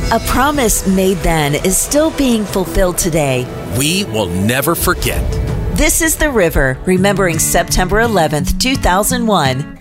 A promise made then is still being fulfilled today. We will never forget. This is The River, remembering September 11th, 2001.